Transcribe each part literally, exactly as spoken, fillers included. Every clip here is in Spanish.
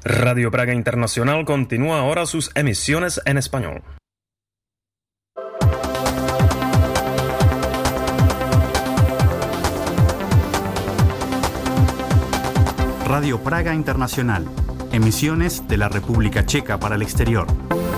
Radio Praga Internacional continúa ahora sus emisiones en español. Radio Praga Internacional, emisiones de la República Checa para el exterior.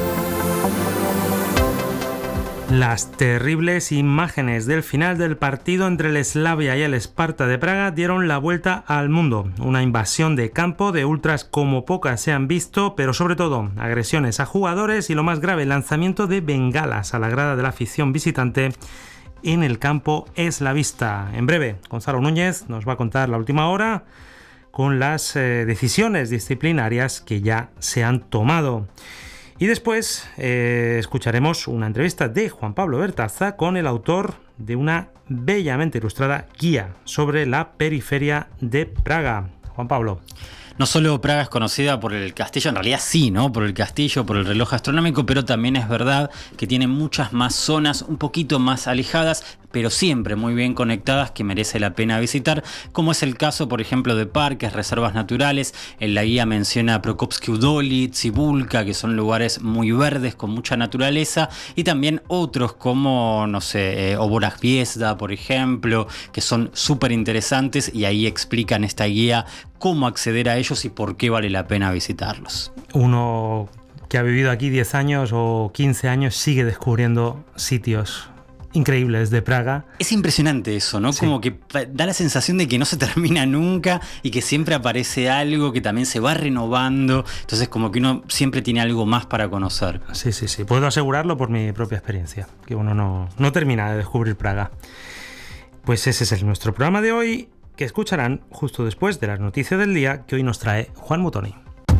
Las terribles imágenes del final del partido entre el Slavia y el Sparta de Praga dieron la vuelta al mundo. Una invasión de campo de ultras como pocas se han visto, pero sobre todo agresiones a jugadores y, lo más grave, lanzamiento de bengalas a la grada de la afición visitante en el campo eslavista. En breve, Gonzalo Núñez nos va a contar la última hora con las eh, decisiones disciplinarias que ya se han tomado. Y después eh, escucharemos una entrevista de Juan Pablo Bertaza con el autor de una bellamente ilustrada guía sobre la periferia de Praga. Juan Pablo. No solo Praga es conocida por el castillo, en realidad sí, ¿no? Por el castillo, por el reloj astronómico, pero también es verdad que tiene muchas más zonas un poquito más alejadas, pero siempre muy bien conectadas, que merece la pena visitar, como es el caso, por ejemplo, de parques, reservas naturales. En la guía menciona Prokopsky Udoli, Cibulka, que son lugares muy verdes, con mucha naturaleza, y también otros como, no sé, eh, Oborag Hviezda, por ejemplo, que son súper interesantes, y ahí explican esta guía cómo acceder a ellos y por qué vale la pena visitarlos. Uno que ha vivido aquí diez años o quince años sigue descubriendo sitios increíbles de Praga. Es impresionante eso, ¿no? Sí. Como que da la sensación de que no se termina nunca y que siempre aparece algo que también se va renovando. Entonces, como que uno siempre tiene algo más para conocer. Sí, sí, sí. Puedo asegurarlo por mi propia experiencia, que uno no, no termina de descubrir Praga. Pues ese es el, nuestro programa de hoy, que escucharán justo después de las noticias del día que hoy nos trae Juan Mutoni.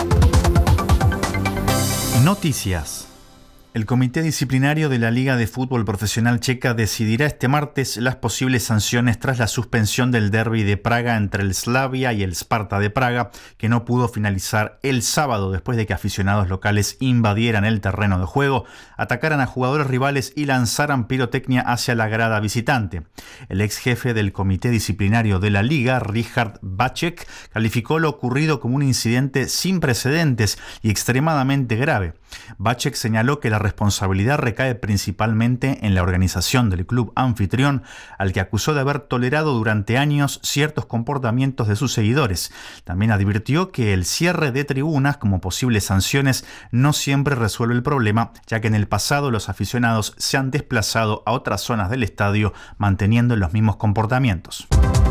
Noticias. El Comité Disciplinario de la Liga de Fútbol Profesional Checa decidirá este martes las posibles sanciones tras la suspensión del derbi de Praga entre el Slavia y el Sparta de Praga, que no pudo finalizar el sábado después de que aficionados locales invadieran el terreno de juego, atacaran a jugadores rivales y lanzaran pirotecnia hacia la grada visitante. El ex jefe del Comité Disciplinario de la Liga, Richard Bacek, calificó lo ocurrido como un incidente sin precedentes y extremadamente grave. Bacek señaló que la responsabilidad recae principalmente en la organización del club anfitrión, al que acusó de haber tolerado durante años ciertos comportamientos de sus seguidores. También advirtió que el cierre de tribunas como posibles sanciones no siempre resuelve el problema, ya que en el pasado los aficionados se han desplazado a otras zonas del estadio manteniendo los mismos comportamientos.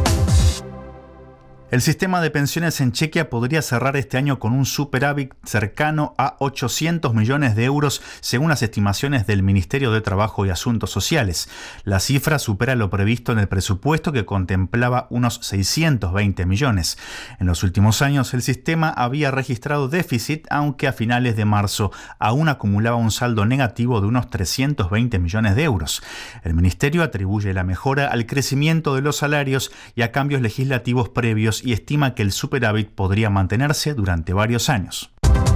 El sistema de pensiones en Chequia podría cerrar este año con un superávit cercano a ochocientos millones de euros, según las estimaciones del Ministerio de Trabajo y Asuntos Sociales. La cifra supera lo previsto en el presupuesto, que contemplaba unos seiscientos veinte millones. En los últimos años el sistema había registrado déficit, aunque a finales de marzo aún acumulaba un saldo negativo de unos trescientos veinte millones de euros. El Ministerio atribuye la mejora al crecimiento de los salarios y a cambios legislativos previos, y estima que el superávit podría mantenerse durante varios años.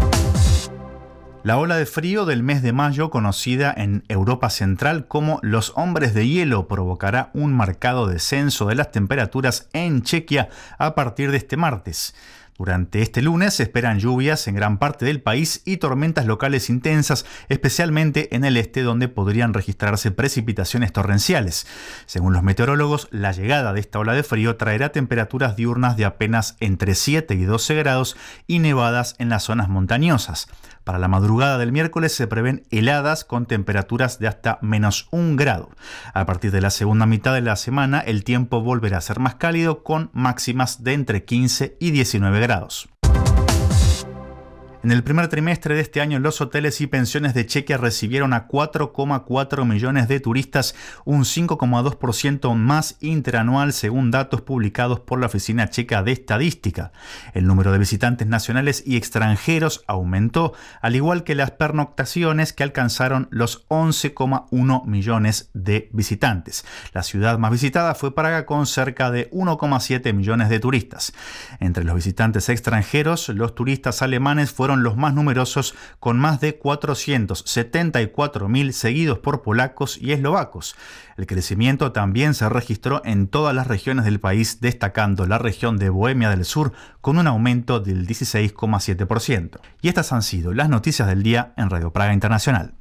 La ola de frío del mes de mayo, conocida en Europa Central como los hombres de hielo, provocará un marcado descenso de las temperaturas en Chequia a partir de este martes. Durante este lunes se esperan lluvias en gran parte del país y tormentas locales intensas, especialmente en el este, donde podrían registrarse precipitaciones torrenciales. Según los meteorólogos, la llegada de esta ola de frío traerá temperaturas diurnas de apenas entre siete y doce grados y nevadas en las zonas montañosas. Para la madrugada del miércoles se prevén heladas con temperaturas de hasta menos un grado. A partir de la segunda mitad de la semana, el tiempo volverá a ser más cálido, con máximas de entre quince y diecinueve grados. En el primer trimestre de este año, los hoteles y pensiones de Chequia recibieron a cuatro coma cuatro millones de turistas, un cinco coma dos por ciento más interanual, según datos publicados por la Oficina Checa de Estadística. El número de visitantes nacionales y extranjeros aumentó, al igual que las pernoctaciones, que alcanzaron los once coma uno millones de visitantes. La ciudad más visitada fue Praga, con cerca de uno coma siete millones de turistas. Entre los visitantes extranjeros, los turistas alemanes fueron fueron los más numerosos, con más de cuatrocientos setenta y cuatro mil, seguidos por polacos y eslovacos. El crecimiento también se registró en todas las regiones del país, destacando la región de Bohemia del Sur con un aumento del dieciséis coma siete por ciento. Y estas han sido las noticias del día en Radio Praga Internacional.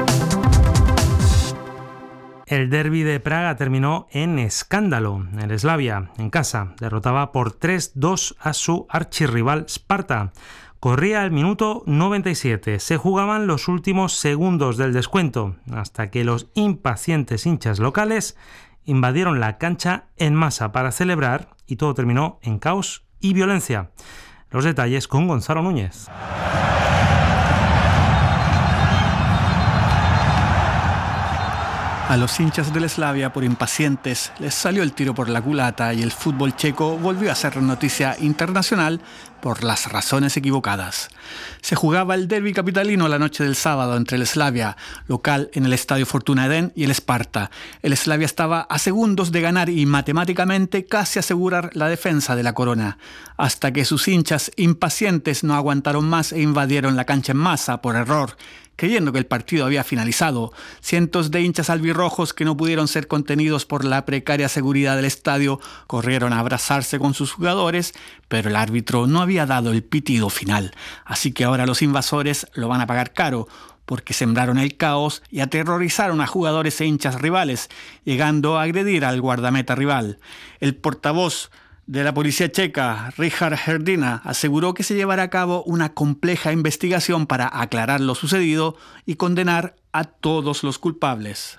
El derbi de Praga terminó en escándalo. El Slavia, en casa, derrotaba por tres dos a su archirrival Sparta. Corría el minuto noventa y siete. Se jugaban los últimos segundos del descuento, hasta que los impacientes hinchas locales invadieron la cancha en masa para celebrar, y todo terminó en caos y violencia. Los detalles con Gonzalo Núñez. A los hinchas del Slavia, por impacientes, les salió el tiro por la culata y el fútbol checo volvió a ser noticia internacional por las razones equivocadas. Se jugaba el derbi capitalino la noche del sábado entre el Slavia, local en el estadio Fortuna Eden, y el Sparta. El Slavia estaba a segundos de ganar y matemáticamente casi asegurar la defensa de la corona, hasta que sus hinchas impacientes no aguantaron más e invadieron la cancha en masa por error, creyendo que el partido había finalizado. Cientos de hinchas albirrojos que no pudieron ser contenidos por la precaria seguridad del estadio corrieron a abrazarse con sus jugadores, pero el árbitro no había dado el pitido final. Así que ahora los invasores lo van a pagar caro, porque sembraron el caos y aterrorizaron a jugadores e hinchas rivales, llegando a agredir al guardameta rival. El portavoz de la policía checa, Richard Hrdina, aseguró que se llevará a cabo una compleja investigación para aclarar lo sucedido y condenar a todos los culpables.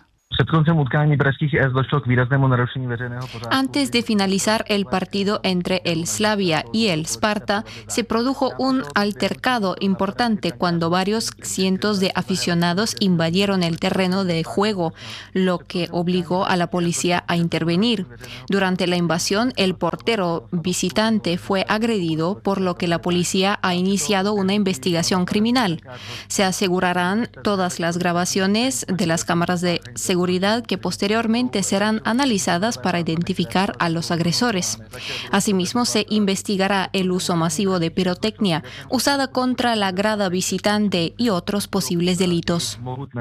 Antes de finalizar el partido entre el Slavia y el Sparta, se produjo un altercado importante cuando varios cientos de aficionados invadieron el terreno de juego, lo que obligó a la policía a intervenir. Durante la invasión, el portero visitante fue agredido, por lo que la policía ha iniciado una investigación criminal. Se asegurarán todas las grabaciones de las cámaras de seguridad que posteriormente serán analizadas para identificar a los agresores. Asimismo, se investigará el uso masivo de pirotecnia usada contra la grada visitante y otros posibles delitos.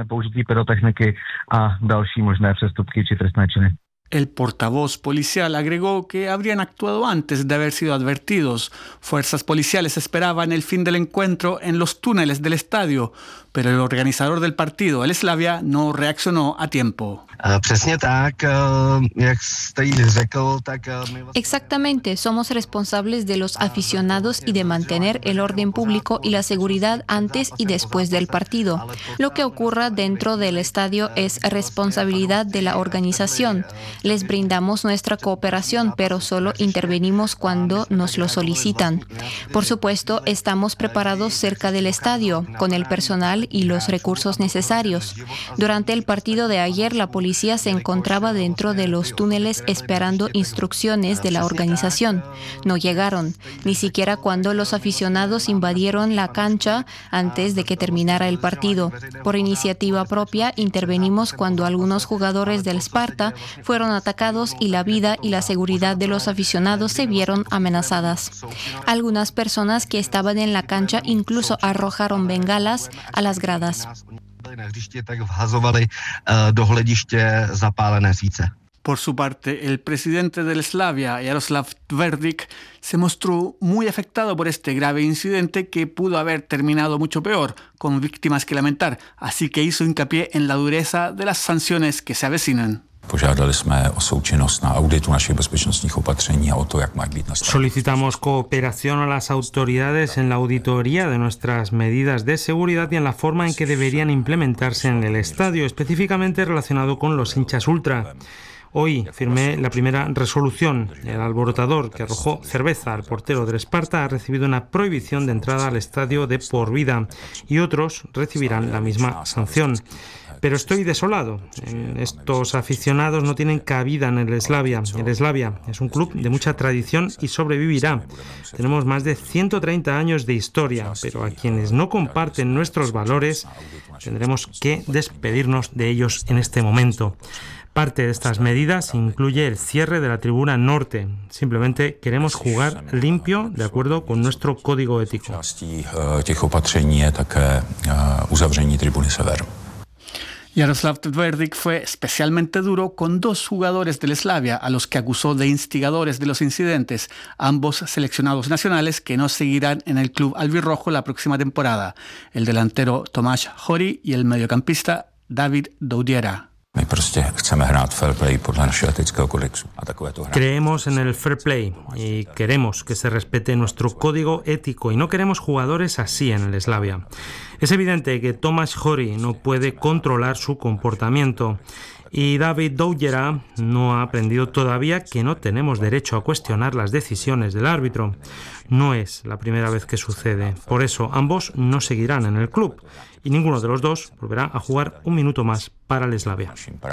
El portavoz policial agregó que habrían actuado antes de haber sido advertidos. Fuerzas policiales esperaban el fin del encuentro en los túneles del estadio, pero el organizador del partido, el Slavia, no reaccionó a tiempo. Exactamente, somos responsables de los aficionados y de mantener el orden público y la seguridad antes y después del partido. Lo que ocurra dentro del estadio es responsabilidad de la organización. Les brindamos nuestra cooperación, pero solo intervenimos cuando nos lo solicitan. Por supuesto, estamos preparados cerca del estadio, con el personal y los recursos necesarios. Durante el partido de ayer, la policía se encontraba dentro de los túneles esperando instrucciones de la organización. No llegaron, ni siquiera cuando los aficionados invadieron la cancha antes de que terminara el partido. Por iniciativa propia, intervenimos cuando algunos jugadores del Sparta fueron atacados y la vida y la seguridad de los aficionados se vieron amenazadas. Algunas personas que estaban en la cancha incluso arrojaron bengalas a las gradas. Por su parte, el presidente del Slavia, Jaroslav Tverdik, se mostró muy afectado por este grave incidente que pudo haber terminado mucho peor, con víctimas que lamentar, así que hizo hincapié en la dureza de las sanciones que se avecinan. Solicitamos cooperación a las autoridades en la auditoría de nuestras medidas de seguridad y en la forma en que deberían implementarse en el estadio, específicamente relacionado con los hinchas ultra. Hoy firmé la primera resolución. El alborotador que arrojó cerveza al portero del Sparta ha recibido una prohibición de entrada al estadio de por vida y otros recibirán la misma sanción. Pero estoy desolado. Estos aficionados no tienen cabida en el Slavia. El Slavia es un club de mucha tradición y sobrevivirá. Tenemos más de ciento treinta años de historia, pero a quienes no comparten nuestros valores tendremos que despedirnos de ellos en este momento. Parte de estas medidas incluye el cierre de la tribuna norte. Simplemente queremos jugar limpio de acuerdo con nuestro código ético. Jaroslav Tvrdik fue especialmente duro con dos jugadores del Slavia a los que acusó de instigadores de los incidentes, ambos seleccionados nacionales que no seguirán en el club albirrojo la próxima temporada, el delantero Tomáš Hori y el mediocampista David Doudiera. Creemos en el fair play y queremos que se respete nuestro código ético y no queremos jugadores así en el Slavia. Es evidente que Tomáš Hori no puede controlar su comportamiento y David Doudiera no ha aprendido todavía que no tenemos derecho a cuestionar las decisiones del árbitro. No es la primera vez que sucede. Por eso ambos no seguirán en el club y ninguno de los dos volverá a jugar un minuto más para el Slavia.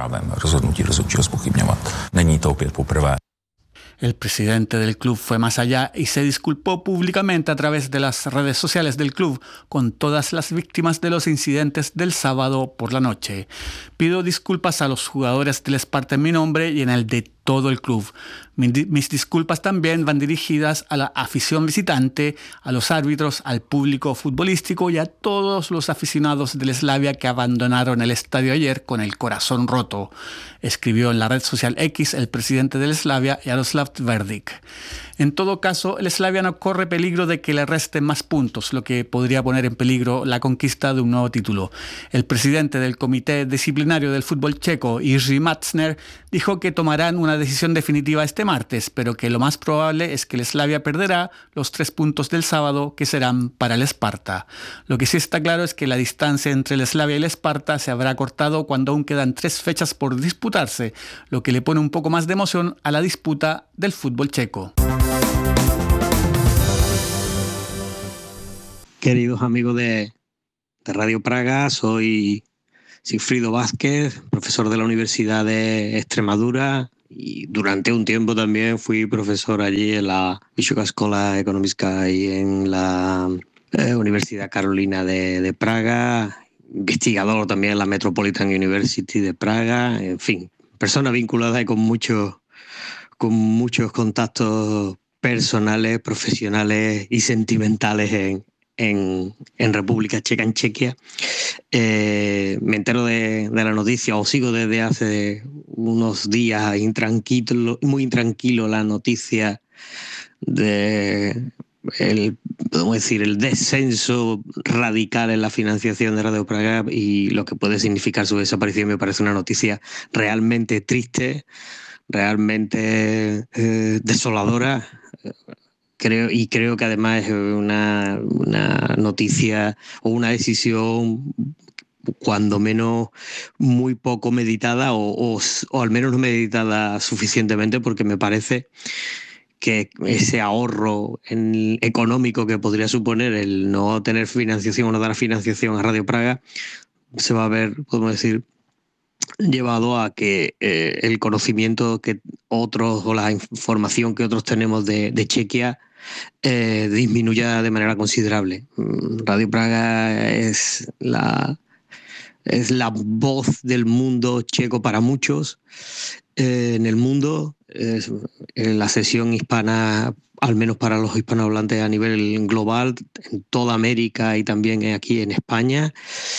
El presidente del club fue más allá y se disculpó públicamente a través de las redes sociales del club con todas las víctimas de los incidentes del sábado por la noche. Pido disculpas a los jugadores del Sparta en mi nombre y en el de todo el club. Mis disculpas también van dirigidas a la afición visitante, a los árbitros, al público futbolístico y a todos los aficionados del Slavia que abandonaron el estadio ayer con el corazón roto, escribió en la red social X el presidente del Slavia, Jaroslav Tvrdik. En todo caso, el Slavia no corre peligro de que le resten más puntos, lo que podría poner en peligro la conquista de un nuevo título. El presidente del Comité Disciplinario del Fútbol Checo, Jiří Matzner, dijo que tomarán una decisión definitiva este martes, pero que lo más probable es que el Slavia perderá los tres puntos del sábado que serán para el Sparta. Lo que sí está claro es que la distancia entre el Slavia y el Sparta se habrá cortado cuando aún quedan tres fechas por disputarse, lo que le pone un poco más de emoción a la disputa del fútbol checo. Queridos amigos de, de Radio Praga, soy Sigfrido Vázquez, profesor de la Universidad de Extremadura y durante un tiempo también fui profesor allí en la Vysoká škola ekonomická y en la eh, Universidad Carolina de, de Praga, investigador también en la Metropolitan University de Praga, en fin, persona vinculada y con, mucho, con muchos contactos personales, profesionales y sentimentales en En, en República Checa, en Chequia. Eh, me entero de, de la noticia, o sigo desde hace unos días intranquilo, muy intranquilo la noticia de el, podemos decir, el descenso radical en la financiación de Radio Praga y lo que puede significar su desaparición. Me parece una noticia realmente triste, realmente eh, desoladora. Creo, y creo que además es una, una noticia o una decisión cuando menos muy poco meditada o, o, o al menos no meditada suficientemente, porque me parece que ese ahorro en, económico que podría suponer el no tener financiación o no dar financiación a Radio Praga se va a ver, podemos decir, llevado a que eh, el conocimiento que otros o la información que otros tenemos de, de Chequia eh, disminuya de manera considerable. Radio Praga es la, es la voz del mundo checo para muchos eh, en el mundo. Es la sesión hispana, al menos para los hispanohablantes a nivel global, en toda América y también aquí en España.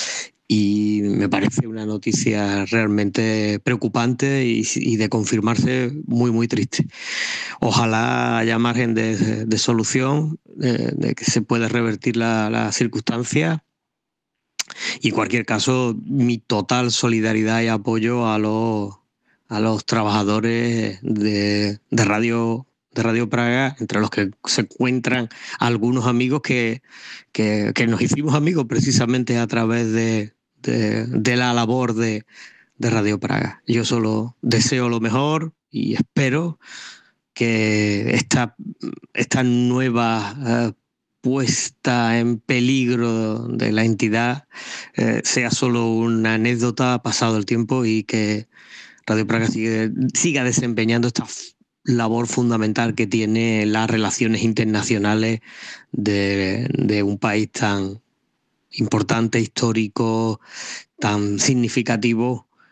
Y me parece una noticia realmente preocupante y, y de confirmarse muy, muy triste. Ojalá haya margen de, de solución, de, de que se pueda revertir la, la circunstancia. Y en cualquier caso, mi total solidaridad y apoyo a los, a los trabajadores de, de Radio de Radio Praga, entre los que se encuentran algunos amigos que, que, que nos hicimos amigos precisamente a través de, de, de la labor de, de Radio Praga. Yo solo deseo lo mejor y espero que esta, esta nueva eh, puesta en peligro de la entidad eh, sea solo una anécdota pasado el tiempo y que Radio Praga siga, siga desempeñando esta labor fundamental que tiene las relaciones internacionales de, de un país tan importante, histórico, tan significativo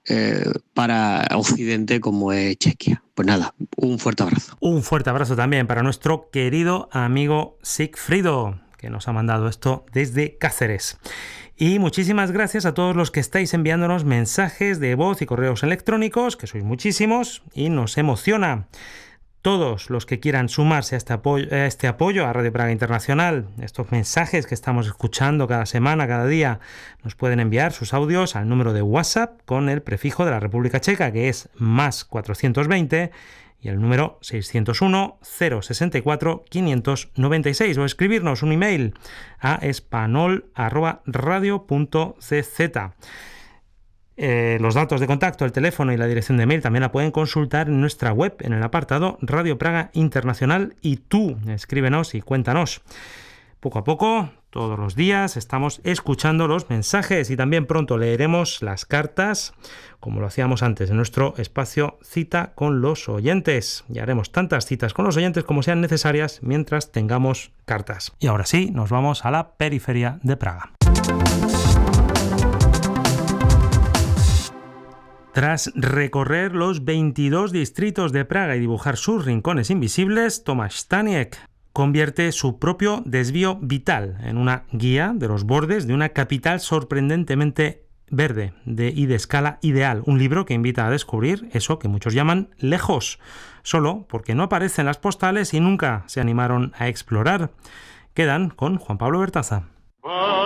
eh, para Occidente como es Chequia. Pues nada, un fuerte abrazo. Un fuerte abrazo también para nuestro querido amigo Sigfrido, que nos ha mandado esto desde Cáceres. Y muchísimas gracias a todos los que estáis enviándonos mensajes de voz y correos electrónicos, que sois muchísimos y nos emociona. Todos los que quieran sumarse a este apoyo, a este apoyo a Radio Praga Internacional, estos mensajes que estamos escuchando cada semana, cada día, nos pueden enviar sus audios al número de WhatsApp con el prefijo de la República Checa, que es más cuatrocientos veinte, y el número seiscientos uno, cero sesenta y cuatro, quinientos noventa y seis, o escribirnos un email a espanol arroba radio punto c z. Eh, los datos de contacto, el teléfono y la dirección de mail también la pueden consultar en nuestra web, en el apartado Radio Praga Internacional. Y tú, escríbenos y cuéntanos. Poco a poco, todos los días, estamos escuchando los mensajes y también pronto leeremos las cartas, como lo hacíamos antes en nuestro espacio Cita con los Oyentes. Y haremos tantas citas con los oyentes como sean necesarias mientras tengamos cartas. Y ahora sí, nos vamos a la periferia de Praga. Tras recorrer los veintidós distritos de Praga y dibujar sus rincones invisibles, Tomáš Staněk convierte su propio desvío vital en una guía de los bordes de una capital sorprendentemente verde de, y de escala ideal. Un libro que invita a descubrir eso que muchos llaman lejos, solo porque no aparecen las postales y nunca se animaron a explorar. Quedan con Juan Pablo Bertaza.